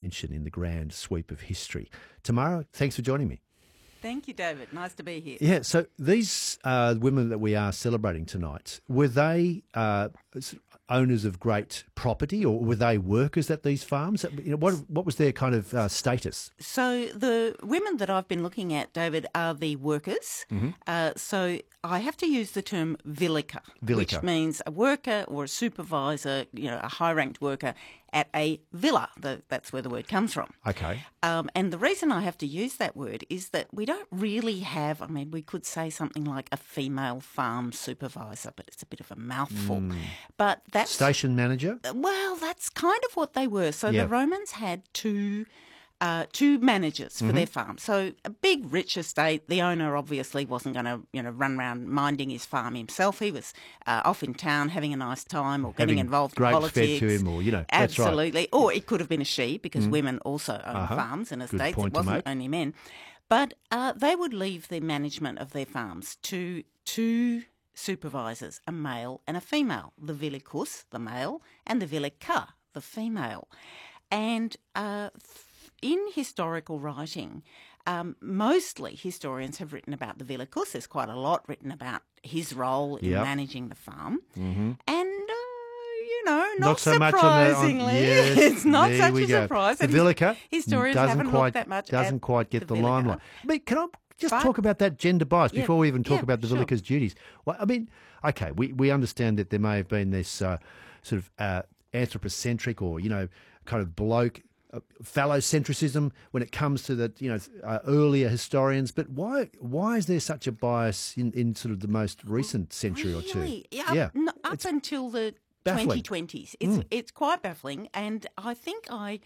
mention in the grand sweep of history. Tamara, thanks for joining me. Thank you, David. Nice to be here. Yeah, so these women that we are celebrating tonight, were they owners of great property, or were they workers at these farms? What was their kind of status? So the women that I've been looking at, David, are the workers. So I have to use the term vilica, which means a worker or a supervisor, a high-ranked worker at a villa. That's where the word comes from. Okay. And the reason I have to use that word is that we don't really have, we could say something like a female farm supervisor, but it's a bit of a mouthful. But that's... Station manager? Well, that's kind of what they were. So the Romans had two managers for their farm. So a big, rich estate. The owner obviously wasn't going to, run around minding his farm himself. He was off in town having a nice time or getting involved in politics. Fed to him, or absolutely. That's right. Or it could have been a she, because women also own farms and estates. It wasn't only men. But they would leave the management of their farms to two supervisors, a male and a female. The vilicus, the male, and the vilica, the female. And in historical writing, mostly historians have written about the vilicus. There's quite a lot written about his role in managing the farm. And, not so surprisingly, much yes, it's not such a surprise. The vilica historians haven't looked that much doesn't quite get the limelight. Can I just talk about that gender bias before we even talk about the vilica's duties? Well, okay, we understand that there may have been this sort of anthropocentric or, kind of bloke phallocentrism when it comes to the earlier historians, but why is there such a bias in sort of the most recent century or two? Up until the baffling. 2020s, it's quite baffling, and I think I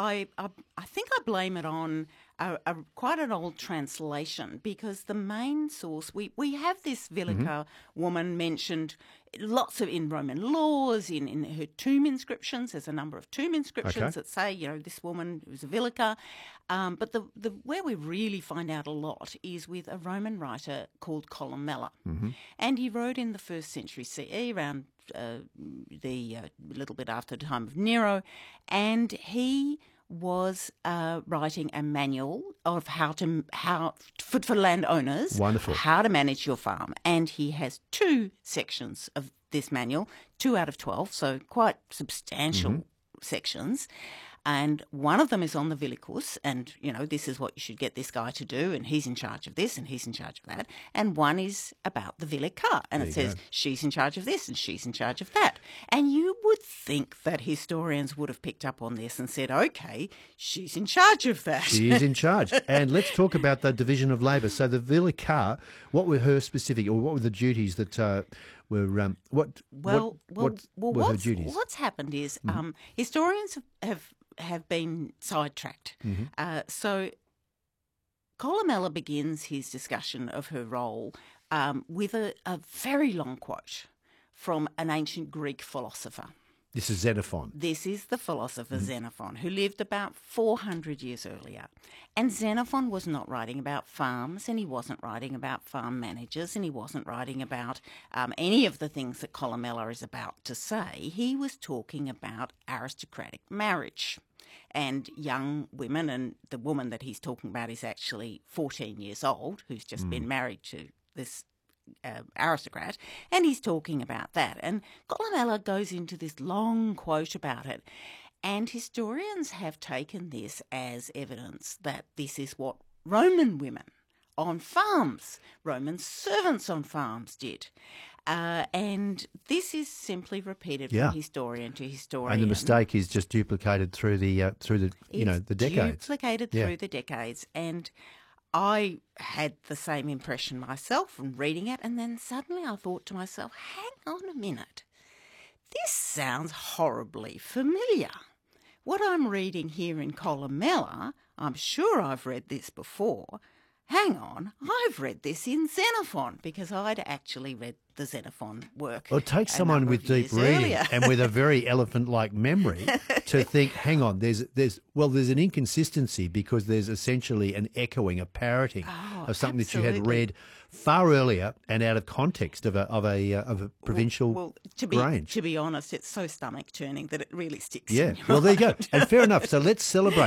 blame it on quite an old translation, because the main source, we have this vilica woman mentioned in Roman laws, in her tomb inscriptions. There's a number of tomb inscriptions that say, this woman was a vilica. But the where we really find out a lot is with a Roman writer called Columella. And he wrote in the 1st century CE, around the little bit after the time of Nero, and he was writing a manual of how for landowners, how to manage your farm. And he has 2 sections of this manual, 2 out of 12, so quite substantial sections. And one of them is on the vilicus, and, this is what you should get this guy to do, and he's in charge of this, and he's in charge of that. And one is about the vilica, and it says she's in charge of this, and she's in charge of that. And you would think that historians would have picked up on this and said, okay, she's in charge of that. She is in charge. And let's talk about the division of labour. So the vilica, what were her specific, or what were the duties that were, what were her duties? What's happened is historians have been sidetracked. So Columella begins his discussion of her role with a very long quote from an ancient Greek philosopher. This is Xenophon. This is the philosopher Xenophon, who lived about 400 years earlier. And Xenophon was not writing about farms, and he wasn't writing about farm managers, and he wasn't writing about any of the things that Columella is about to say. He was talking about aristocratic marriage and young women, and the woman that he's talking about is actually 14 years old, who's just been married to this aristocrat, and he's talking about that. And Columella goes into this long quote about it, and historians have taken this as evidence that this is what Roman women on farms, Roman servants on farms did. And this is simply repeated from historian to historian. And the mistake is just duplicated through the the decades. Duplicated through the decades, and I had the same impression myself from reading it, and then suddenly I thought to myself, hang on a minute, this sounds horribly familiar. What I'm reading here in Columella, I'm sure I've read this before. Hang on, I've read this in Xenophon, because I'd actually read the Xenophon work. Well, it takes someone with deep reading and with a very elephant-like memory to think, hang on, there's an inconsistency, because there's essentially an echoing, a parroting of something that you had read far earlier and out of context of a provincial range. To be honest, it's so stomach-turning that it really sticks. Yeah, well, there you go. And fair enough. So let's celebrate.